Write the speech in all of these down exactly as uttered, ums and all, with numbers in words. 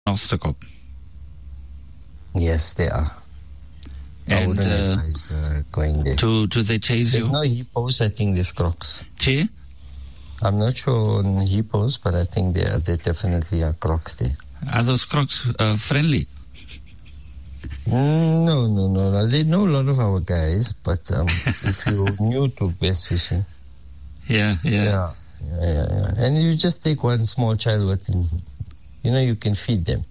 Osterkop. Yes, they are. And, I wouldn't uh, advise uh, going there. Do, do they chase There's you? no hippos, I think there's crocs. Che? I'm not sure on hippos, but I think there, there definitely are crocs there. Are those crocs uh, friendly? Mm, no, no, no, no. They know a lot of our guys, but um, if you're new to bass fishing, Yeah, yeah. yeah, yeah, yeah, yeah. And you just take one small child with him, you know, you can feed them.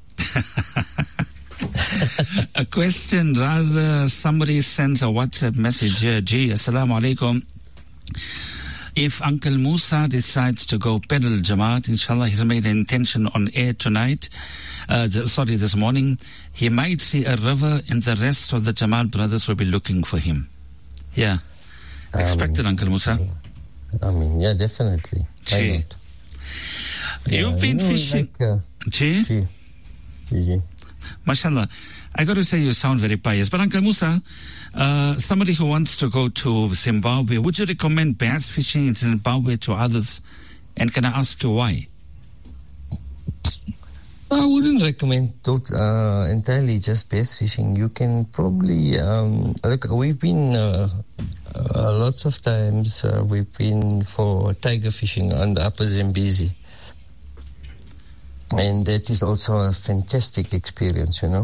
A question, rather, somebody sends a WhatsApp message here. Gee, assalamu alaikum. If Uncle Musa decides to go pedal Jamaat, inshallah, he's made an intention on air tonight, uh, the, sorry, this morning, he might see a river and the rest of the Jamaat brothers will be looking for him. Yeah. Expected, Um, Uncle Musa. I mean, yeah, definitely. Why Gee. not? You've Yeah, been you know, fishing. Like, uh, Gee, gee, gee, gee. mashallah. I got to say you sound very pious. But Uncle Musa, uh, somebody who wants to go to Zimbabwe, would you recommend bass fishing in Zimbabwe to others? And can I ask you why? I wouldn't recommend tot- uh, entirely just bass fishing. You can probably, um, look, we've been uh, uh, lots of times, uh, we've been for tiger fishing on the Upper Zambezi. And that is also a fantastic experience, you know.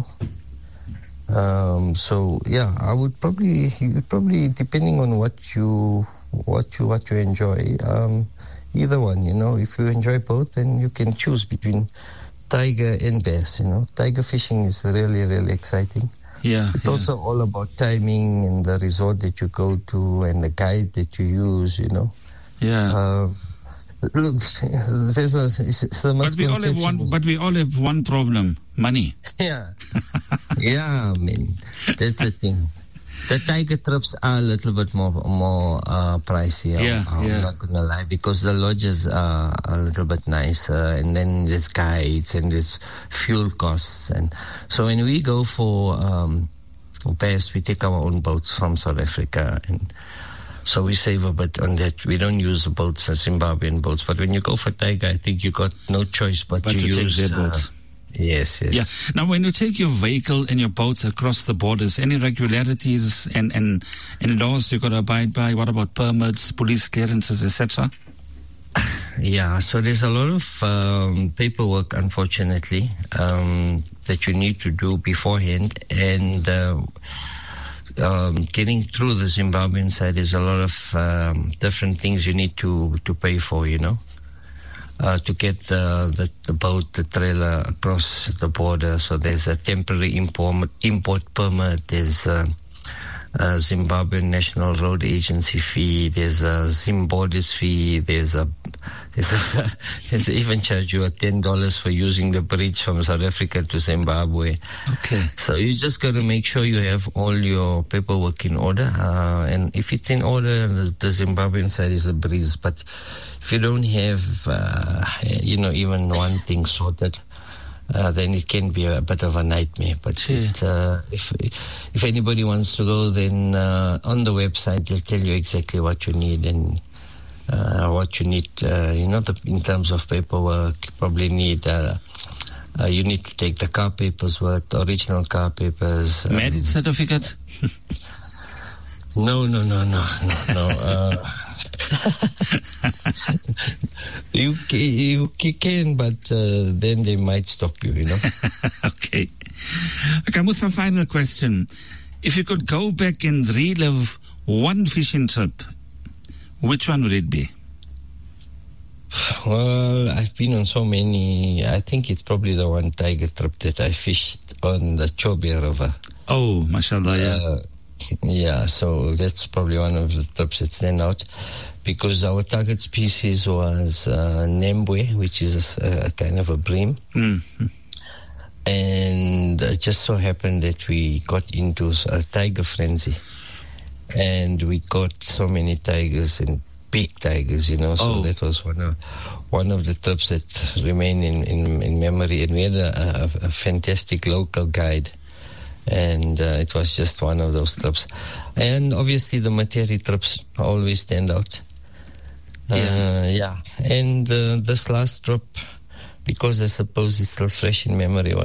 Um, so yeah, I would probably, you probably depending on what you, what you, what you enjoy, um, either one, you know. If you enjoy both, then you can choose between tiger and bass, you know. Tiger fishing is really, really exciting. Yeah. It's yeah. also all about timing and the resort that you go to and the guide that you use, you know. Yeah. Uh, look, there's a, it's a but we all have one. But we all have one problem: money. Yeah, yeah. I mean, that's the thing. The tiger trips are a little bit more more uh, pricey. Yeah, I'm, I'm yeah. not gonna lie, because the lodges are a little bit nicer, and then there's guides and there's fuel costs, and so when we go for um, for bass, we take our own boats from South Africa, and so we save a bit on that. We don't use the boats, the Zimbabwean boats, but when you go for tiger, I think you got no choice but, But to to take use their uh, boats. Yes, yes. Yeah. Now, when you take your vehicle and your boats across the borders, any regularities and and, and laws you got to abide by? What about permits, police clearances, et cetera? Yeah, so there's a lot of um, paperwork, unfortunately, um, that you need to do beforehand, and uh, um, getting through the Zimbabwean side, there's a lot of um, different things you need to, to pay for, you know, uh, to get the, the, the boat, the trailer across the border. So there's a temporary import, import permit, there's uh, a Zimbabwean National Road Agency fee, there's a Zimborders fee, there's a there's, a, there's even charge you a ten dollars for using the bridge from South Africa to Zimbabwe. Okay. So you just got to make sure you have all your paperwork in order, uh, and if it's in order, the, the Zimbabwean side is a breeze. But if you don't have, uh, you know, even one thing sorted, Uh, then it can be a bit of a nightmare. But Sure. it, uh, if if anybody wants to go, then uh, on the website they'll tell you exactly what you need and uh, what you need. Uh, you know, the, in terms of paperwork, you probably need. Uh, uh, you need to take the car papers with original car papers. Um, Marriage certificate? no, no, no, no, no, no. Uh, you, ca- you ca- can, but uh, then they might stop you, you know. Okay. Okay, Musa, final question. If you could go back and relive one fishing trip, which one would it be? Well, I've been on so many. I think it's probably the one tiger trip that I fished on the Chobe River. Oh, mashallah, yeah. Uh, yeah, so that's probably one of the trips that stand out, because our target species was uh, Nembwe, which is a, a kind of a bream. Mm-hmm. And it just so happened that we got into a tiger frenzy, and we caught so many tigers and big tigers, you know. So Oh. that was one of one of the trips that remain in, in, in memory. And we had a, a, a fantastic local guide, and uh, it was just one of those trips. And obviously the Materi trips always stand out. Yeah. Uh, yeah. And uh, this last trip because I suppose it's still fresh in memory what